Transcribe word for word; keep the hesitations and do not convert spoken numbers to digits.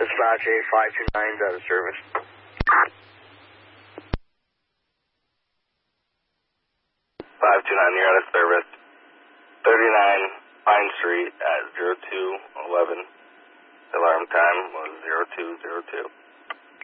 Dispatch A five two nine is out of service. five two nine, you're out of service. thirty-nine Pine Street at zero two eleven. The alarm time was zero two zero two.